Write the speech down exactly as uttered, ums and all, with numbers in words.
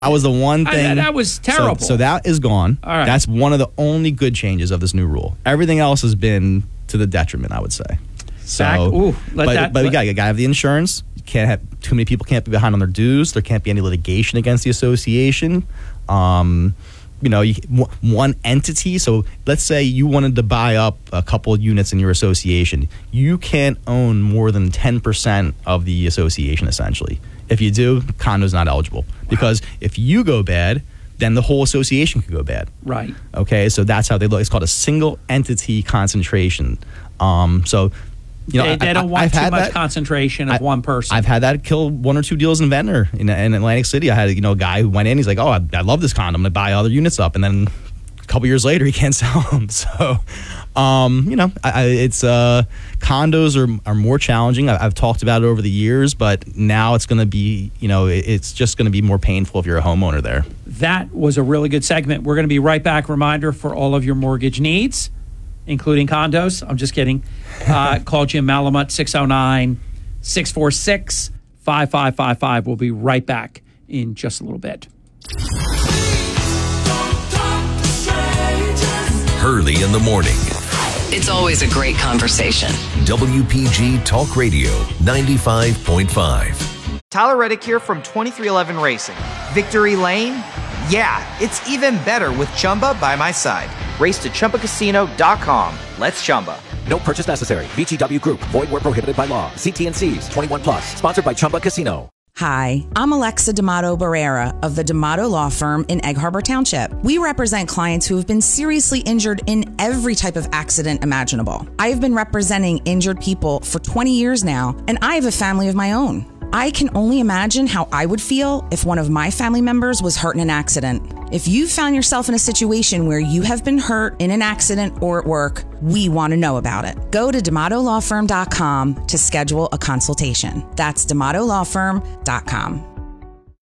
That was the one thing. I, that was terrible. So, so that is gone. All right. That's one of the only good changes of this new rule. Everything else has been to the detriment, I would say. So, Back, ooh, let but, that, but let, we got you got to have the insurance. You can't have too many people can't be behind on their dues. There can't be any litigation against the association. Um, you know, you, one entity. So let's say you wanted to buy up a couple of units in your association. You can't own more than ten percent of the association, essentially. If you do, condo's not eligible. Wow. Because if you go bad, then the whole association could go bad. Right. Okay, so that's how they look. It's called a single entity concentration. Um, so, you know, they, they don't I, want I've too had much that, concentration of I, one person. I've had that kill one or two deals in Ventnor. In, in Atlantic City, I had you know a guy who went in. He's like, "Oh, I, I love this condo. I'm going to buy other units up," and then a couple years later, he can't sell them. So, um, you know, I, I, it's uh, condos are are more challenging. I, I've talked about it over the years, but now it's going to be, you know, it, it's just going to be more painful if you're a homeowner there. That was a really good segment. We're going to be right back. Reminder for all of your mortgage needs, including condos. I'm just kidding. Uh, call Jim Malamut, six oh nine, six four six, five five five five. We'll be right back in just a little bit. Hurley in the morning. It's always a great conversation. W P G Talk Radio ninety-five point five. Tyler Reddick here from twenty-three eleven Racing. Victory Lane? Yeah, it's even better with Chumba by my side. Race to Chumba Casino dot com. Let's Chumba. No purchase necessary. V G W Group. Void where prohibited by law. See T and C's. twenty-one plus. Sponsored by Chumba Casino. Hi, I'm Alexa D'Amato Barrera of the D'Amato Law Firm in Egg Harbor Township. We represent clients who have been seriously injured in every type of accident imaginable. I have been representing injured people for twenty years now, and I have a family of my own. I can only imagine how I would feel if one of my family members was hurt in an accident. If you found yourself in a situation where you have been hurt in an accident or at work, we want to know about it. Go to D'Amato Law Firm dot com to schedule a consultation. That's D'Amato Law Firm dot com.